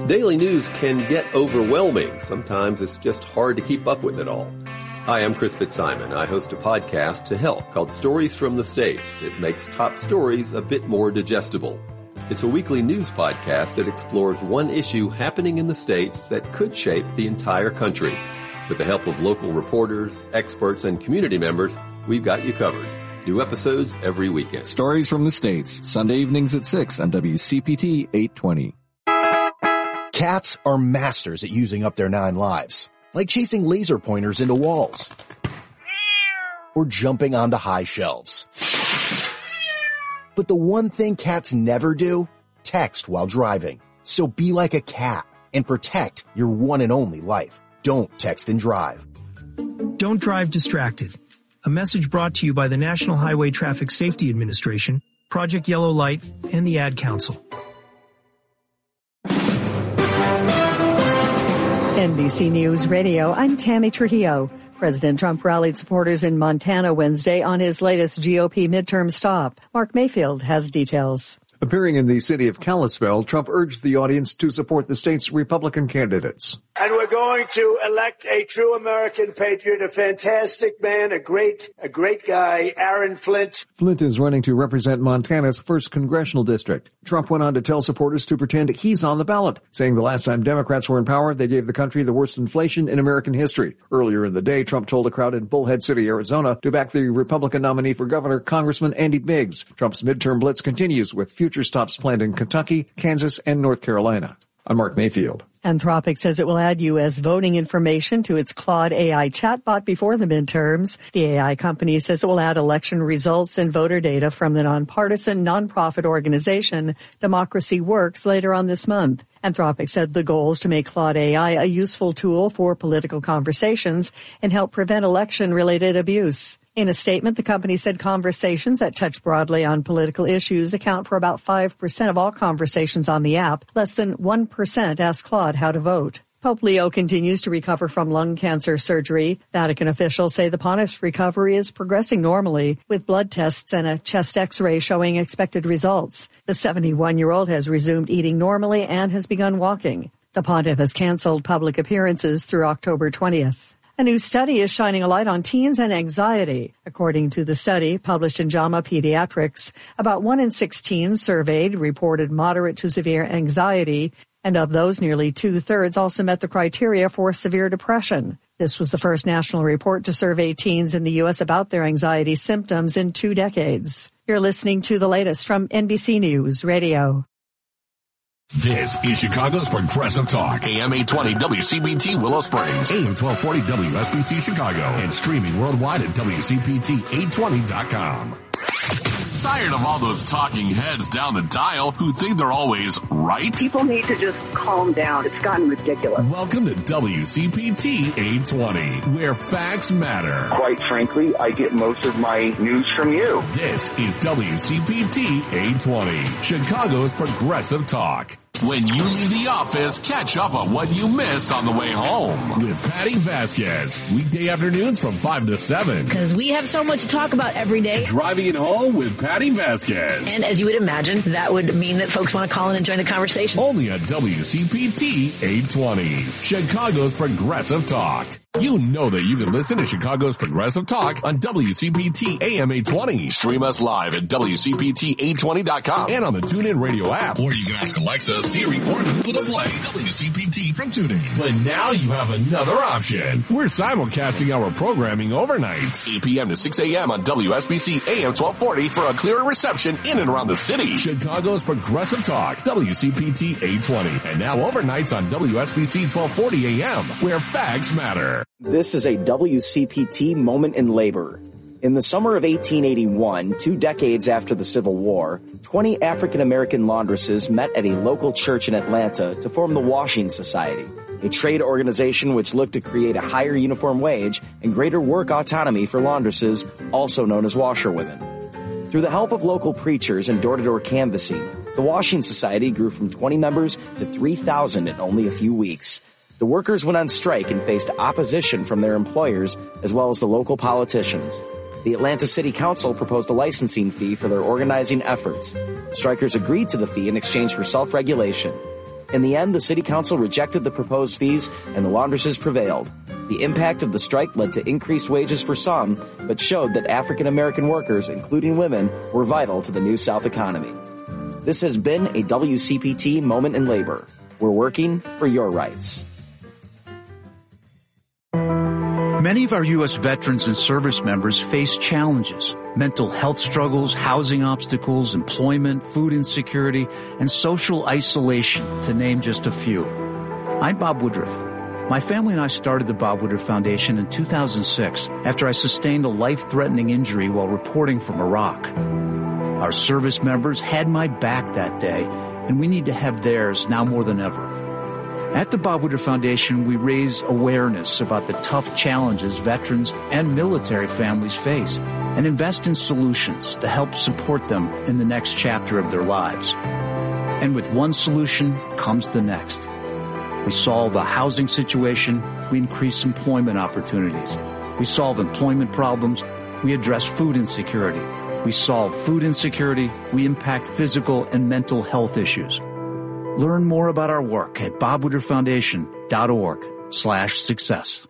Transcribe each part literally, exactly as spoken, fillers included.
Daily news can get overwhelming. Sometimes it's just hard to keep up with it all. Hi, I'm Chris Fitzsimon. I host a podcast to help called Stories from the States. It makes top stories a bit more digestible. It's a weekly news podcast that explores one issue happening in the States that could shape the entire country. With the help of local reporters, experts, and community members, we've got you covered. New episodes every weekend. Stories from the States, Sunday evenings at six on W C P T eight twenty. Cats are masters at using up their nine lives, like chasing laser pointers into walls or jumping onto high shelves. But the one thing cats never do, text while driving. So be like a cat and protect your one and only life. Don't text and drive. Don't drive distracted. A message brought to you by the National Highway Traffic Safety Administration, Project Yellow Light, and the Ad Council. N B C News Radio, I'm Tammy Trujillo. President Trump rallied supporters in Montana Wednesday on his latest G O P midterm stop. Mark Mayfield has details. Appearing in the city of Kalispell, Trump urged the audience to support the state's Republican candidates. And we're going to elect a true American patriot, a fantastic man, a great, a great guy, Aaron Flint. Flint is running to represent Montana's first congressional district. Trump went on to tell supporters to pretend he's on the ballot, saying the last time Democrats were in power, they gave the country the worst inflation in American history. Earlier in the day, Trump told a crowd in Bullhead City, Arizona, to back the Republican nominee for governor, Congressman Andy Biggs. Trump's midterm blitz continues with future stops planned in Kentucky, Kansas, and North Carolina. I'm Mark Mayfield. Anthropic says it will add U S voting information to its Claude A I chatbot before the midterms. The A I company says it will add election results and voter data from the nonpartisan nonprofit organization Democracy Works later on this month. Anthropic said the goal is to make Claude A I a useful tool for political conversations and help prevent election-related abuse. In a statement, the company said conversations that touch broadly on political issues account for about five percent of all conversations on the app. Less than one percent ask Claude how to vote. Pope Leo continues to recover from lung cancer surgery. Vatican officials say the pontiff's recovery is progressing normally, with blood tests and a chest x-ray showing expected results. The seventy-one-year-old has resumed eating normally and has begun walking. The pontiff has canceled public appearances through October twentieth. A new study is shining a light on teens and anxiety. According to the study, published in JAMA Pediatrics, about one in six teens surveyed reported moderate to severe anxiety, and of those, nearly two-thirds also met the criteria for severe depression. This was the first national report to survey teens in the U S about their anxiety symptoms in two decades. You're listening to the latest from N B C News Radio. This is Chicago's Progressive Talk. A M eight twenty W C B T Willow Springs. A M twelve forty W S B C Chicago. And streaming worldwide at W C P T eight twenty dot com. Tired of all those talking heads down the dial who think they're always right? People need to just calm down. It's gotten ridiculous. Welcome to W C P T eight twenty, where facts matter. Quite frankly, I get most of my news from you. This is W C P T eight twenty, Chicago's Progressive Talk. When you leave the office, catch up on what you missed on the way home with Patty Vasquez. Weekday afternoons from five to seven. Because we have so much to talk about every day. Driving it home with Patty Vasquez. And as you would imagine, that would mean that folks want to call in and join the conversation. Only on W C P T eight twenty, Chicago's Progressive Talk. You know that you can listen to Chicago's Progressive Talk on W C P T A M eight twenty. Stream us live at W C P T eight twenty dot com and on the TuneIn Radio app. Or you can ask Alexa, Siri, or Google to play W C P T from TuneIn. But now you have another option. We're simulcasting our programming overnights. eight p.m. to six a.m. on W S B C A M twelve forty for a clearer reception in and around the city. Chicago's Progressive Talk, W C P T eight twenty. And now overnights on W S B C twelve forty A M, where facts matter. This is a W C P T moment in labor. In the summer of eighteen eighty-one, two decades after the Civil War, twenty African-American laundresses met at a local church in Atlanta to form the Washing Society, a trade organization which looked to create a higher uniform wage and greater work autonomy for laundresses, also known as washerwomen. Through the help of local preachers and door-to-door canvassing, the Washing Society grew from twenty members to three thousand in only a few weeks. The workers went on strike and faced opposition from their employers as well as the local politicians. The Atlanta City Council proposed a licensing fee for their organizing efforts. Strikers agreed to the fee in exchange for self-regulation. In the end, the city council rejected the proposed fees and the laundresses prevailed. The impact of the strike led to increased wages for some, but showed that African American workers, including women, were vital to the New South economy. This has been a W C P T Moment in Labor. We're working for your rights. Many of our U S veterans and service members face challenges: mental health struggles, housing obstacles, employment, food insecurity, and social isolation, to name just a few. I'm Bob Woodruff. My family and I started the Bob Woodruff Foundation in two thousand six after I sustained a life-threatening injury while reporting from Iraq. Our service members had my back that day, and we need to have theirs now more than ever. At the Bob Woodruff Foundation, we raise awareness about the tough challenges veterans and military families face and invest in solutions to help support them in the next chapter of their lives. And with one solution comes the next. We solve a housing situation, we increase employment opportunities. We solve employment problems, we address food insecurity. We solve food insecurity, we impact physical and mental health issues. Learn more about our work at bobwoodrufffoundation.org slash success.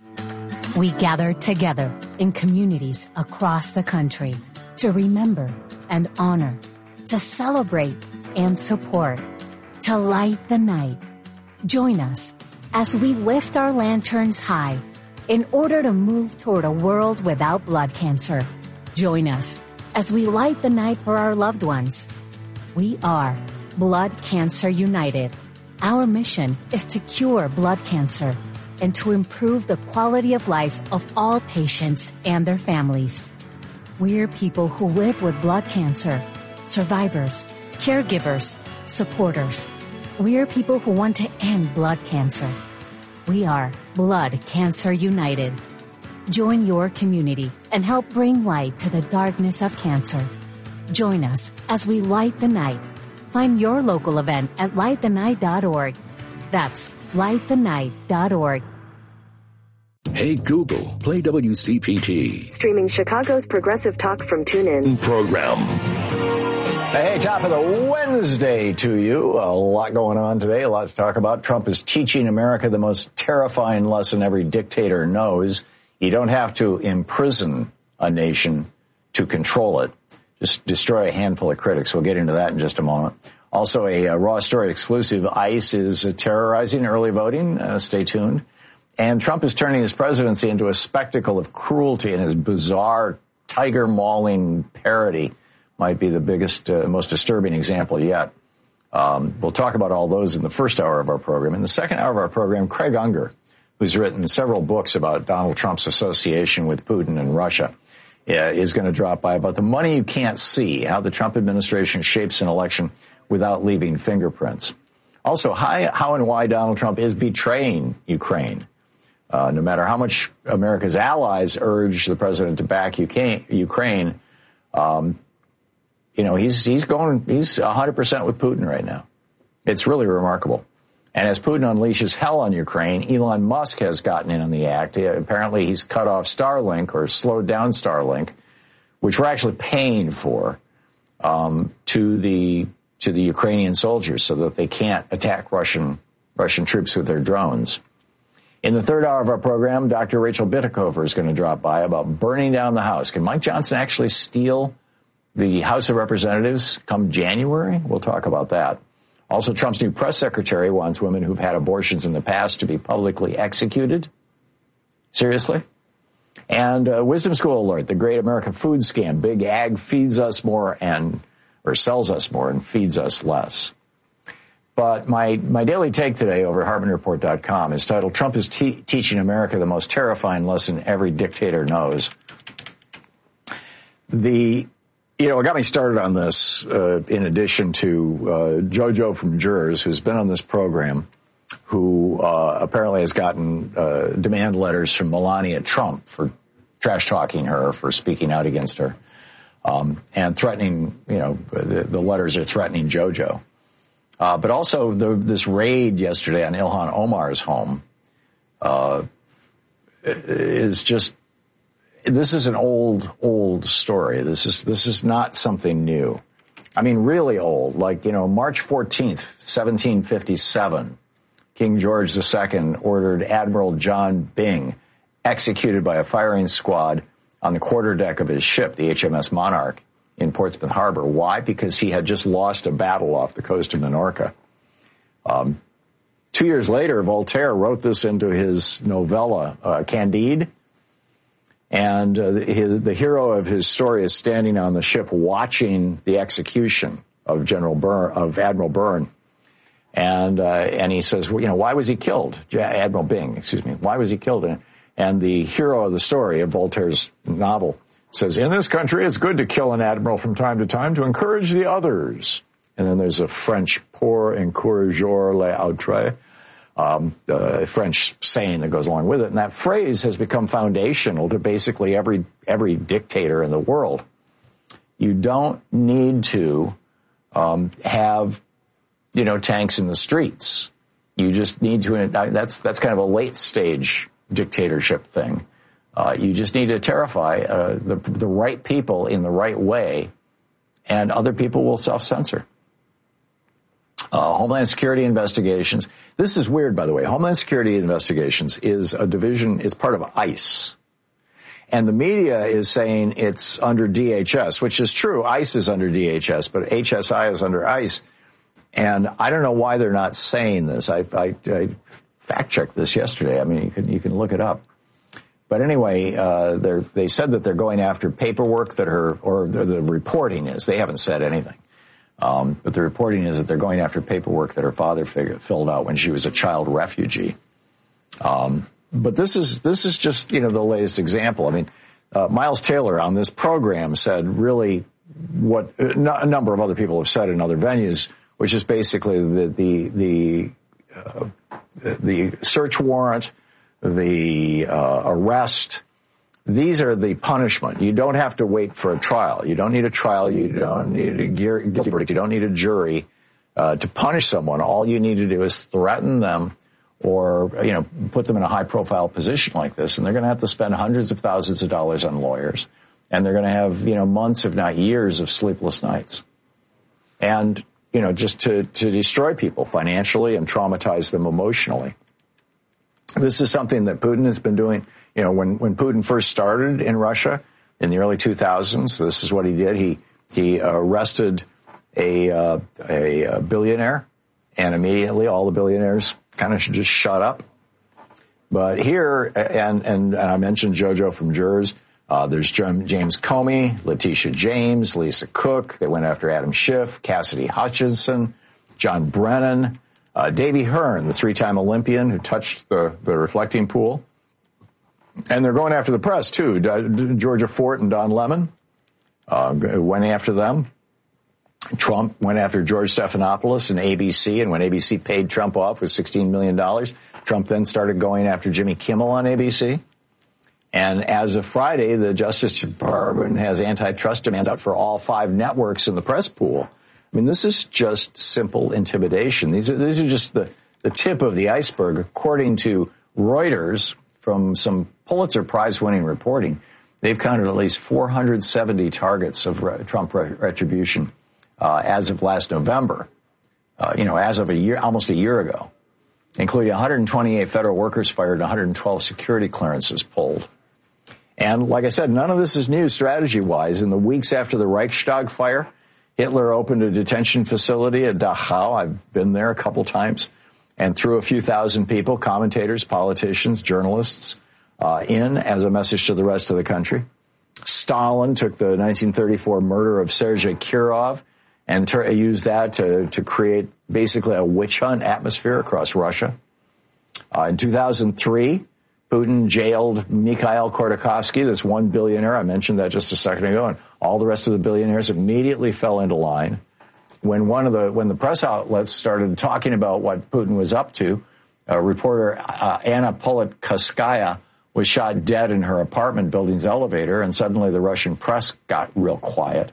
We gather together in communities across the country to remember and honor, to celebrate and support, to light the night. Join us as we lift our lanterns high in order to move toward a world without blood cancer. Join us as we light the night for our loved ones. We are Blood Cancer United. Our mission is to cure blood cancer and to improve the quality of life of all patients and their families. We're people who live with blood cancer, survivors, caregivers, supporters. We're people who want to end blood cancer. We are Blood Cancer United. Join your community and help bring light to the darkness of cancer. Join us as we light the night. Find your local event at light the night dot org. That's light the night dot org. Hey Google, play W C P T. Streaming Chicago's Progressive Talk from TuneIn. Program. Hey, top of the Wednesday to you. A lot going on today, a lot to talk about. Trump is teaching America the most terrifying lesson every dictator knows. You don't have to imprison a nation to control it. Just destroy a handful of critics. We'll get into that in just a moment. Also, a, a Raw Story exclusive. ICE is uh, terrorizing early voting. Uh, stay tuned. And Trump is turning his presidency into a spectacle of cruelty, and his bizarre tiger mauling parody might be the biggest, uh, most disturbing example yet. Um, we'll talk about all those in the first hour of our program. In the second hour of our program, Craig Unger, who's written several books about Donald Trump's association with Putin and Russia, uh, is going to drop by about the money you can't see, how the Trump administration shapes an election without leaving fingerprints. Also, how, how and why Donald Trump is betraying Ukraine. Uh, no matter how much America's allies urge the president to back Ukraine, um, you know, he's he's going, he's one hundred percent with Putin right now. It's really remarkable. And as Putin unleashes hell on Ukraine, Elon Musk has gotten in on the act. He, apparently he's cut off Starlink or slowed down Starlink, which we're actually paying for, um, to the to the Ukrainian soldiers so that they can't attack Russian Russian troops with their drones. In the third hour of our program, Doctor Rachel Bitecover is going to drop by about burning down the House. Can Mike Johnson actually steal the House of Representatives come January? We'll talk about that. Also, Trump's new press secretary wants women who've had abortions in the past to be publicly executed. Seriously? And uh, Wisdom School alert, the great American food scam. Big Ag feeds us more and, or sells us more and feeds us less. But my, my daily take today over at Hartman Report dot com is titled, Trump is te- teaching America the most terrifying lesson every dictator knows. The, you know, what got me started on this, uh, in addition to uh, JoJo from Jurors, who's been on this program, who uh, apparently has gotten uh, demand letters from Melania Trump for trash-talking her, for speaking out against her, um, and threatening, you know, the, the letters are threatening JoJo. Uh, but also the, this raid yesterday on Ilhan Omar's home uh, is just, this is an old, old story. This is this is not something new. I mean, really old, like, you know, March fourteenth, seventeen fifty-seven, King George the Second ordered Admiral John Byng executed by a firing squad on the quarterdeck of his ship, the H M S Monarch, in Portsmouth Harbor. Why? Because he had just lost a battle off the coast of Minorca. Um, two years later, Voltaire wrote this into his novella, uh, Candide. And uh, his, the hero of his story is standing on the ship watching the execution of General Byrne, of Admiral Byrne. And uh, and he says, well, you know, why was he killed? Admiral Byng, excuse me. Why was he killed? And, and the hero of the story of Voltaire's novel says, in this country, it's good to kill an admiral from time to time to encourage the others. And then there's a French pour encourageur les autres, um, uh, French saying that goes along with it. And that phrase has become foundational to basically every every dictator in the world. You don't need to um, have, you know, tanks in the streets. You just need to, that's that's kind of a late stage dictatorship thing. Uh, you just need to terrify uh, the, the right people in the right way, and other people will self-censor. Uh, Homeland Security investigations. This is weird, by the way. Homeland Security investigations is a division, it's part of ICE. And the media is saying it's under D H S, which is true. ICE is under D H S, but H S I is under ICE. And I don't know why they're not saying this. I, I, I fact-checked this yesterday. I mean, you can, you can look it up. But anyway, uh, they're, they said that they're going after paperwork that her, or the, the reporting is, they haven't said anything. Um, but the reporting is that they're going after paperwork that her father fig- filled out when she was a child refugee. Um, but this is, this is just, you know, the latest example. I mean, uh, Miles Taylor on this program said really what a number of other people have said in other venues, which is basically the, the, the, uh, the search warrant, the uh, arrest. These are the punishment. You don't have to wait for a trial. You don't need a trial. You don't need a guilty verdict. You don't need a jury uh, to punish someone. All you need to do is threaten them or, you know, put them in a high-profile position like this, and they're going to have to spend hundreds of thousands of dollars on lawyers, and they're going to have, you know, months, if not years, of sleepless nights. And, you know, just to, to destroy people financially and traumatize them emotionally. This is something that Putin has been doing. You know, when, when Putin first started in Russia in the early two thousands, this is what he did. He he arrested a uh, a, a billionaire, and immediately all the billionaires kind of just shut up. But here, and and, and I mentioned JoJo from Jurors. Uh, there's James Comey, Letitia James, Lisa Cook. They went after Adam Schiff, Cassidy Hutchinson, John Brennan, uh, Davey Hearn, the three-time Olympian who touched the, the reflecting pool. And they're going after the press, too. Georgia Fort and Don Lemon uh, went after them. Trump went after George Stephanopoulos and A B C, and when A B C paid Trump off with sixteen million dollars, Trump then started going after Jimmy Kimmel on A B C. And as of Friday, the Justice Department has antitrust demands out for all five networks in the press pool. I mean, this is just simple intimidation. These are, these are just the, the tip of the iceberg. According to Reuters, from some Pulitzer Prize-winning reporting, they've counted at least four hundred seventy targets of re- Trump re- retribution uh, as of last November, uh, you know, as of a year, almost a year ago, including one hundred twenty-eight federal workers fired and one hundred twelve security clearances pulled. And like I said, none of this is new strategy-wise. In the weeks after the Reichstag fire, Hitler opened a detention facility at Dachau. I've been there a couple times. And threw a few thousand people, commentators, politicians, journalists, uh, in as a message to the rest of the country. Stalin took the nineteen thirty-four murder of Sergei Kirov and ter- used that to, to create basically a witch hunt atmosphere across Russia. Uh, in two thousand three, Putin jailed Mikhail Khodorkovsky, this one billionaire. I mentioned that just a second ago, and all the rest of the billionaires immediately fell into line. When one of the when the press outlets started talking about what Putin was up to, uh, reporter uh, Anna Politkovskaya was shot dead in her apartment building's elevator, and suddenly the Russian press got real quiet.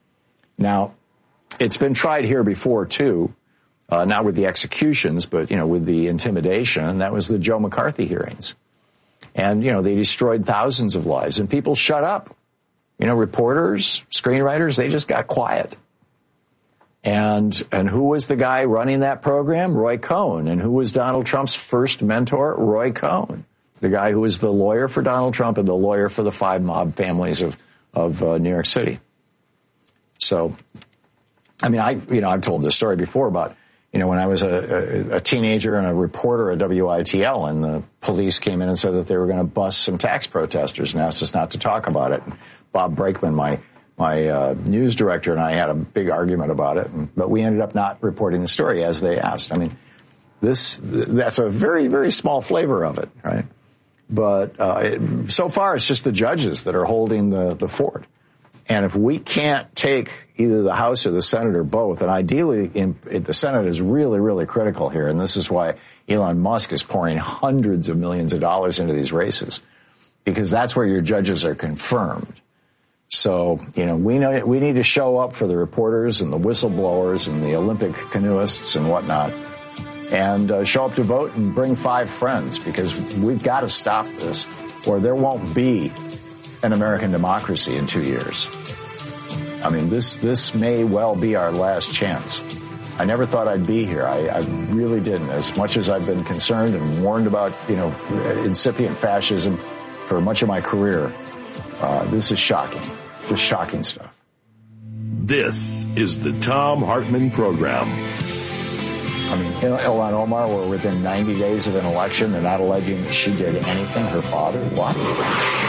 Now, it's been tried here before too, uh, not with the executions, but you know with the intimidation, and that was the Joe McCarthy hearings, and you know they destroyed thousands of lives, and people shut up. You know, reporters, screenwriters, they just got quiet. And and who was the guy running that program? Roy Cohn. And who was Donald Trump's first mentor? Roy Cohn, the guy who was the lawyer for Donald Trump and the lawyer for the five mob families of of uh, New York City. So, I mean, I you know I've told this story before about you know when I was a, a, a teenager and a reporter at W I T L, and the police came in and said that they were going to bust some tax protesters and asked us not to talk about it. Bob Brakeman, my My uh, news director, and I had a big argument about it, and, but we ended up not reporting the story as they asked. I mean, this that's a very, very small flavor of it, right? But uh, it, so far, it's just the judges that are holding the, the fort. And if we can't take either the House or the Senate or both, and ideally in, in the Senate is really, really critical here, and this is why Elon Musk is pouring hundreds of millions of dollars into these races, because that's where your judges are confirmed. So, you know, we know we need to show up for the reporters and the whistleblowers and the Olympic canoeists and whatnot, and uh, show up to vote and bring five friends, because we've got to stop this, or there won't be an American democracy in two years. I mean, this this may well be our last chance. I never thought I'd be here. I, I really didn't. As much as I've been concerned and warned about, you know, incipient fascism for much of my career, uh, this is shocking. Just shocking stuff. This is the Thom Hartmann Program. I mean, Ilhan Omar, we're within ninety days of an election. They're not alleging that she did anything. Her father, what?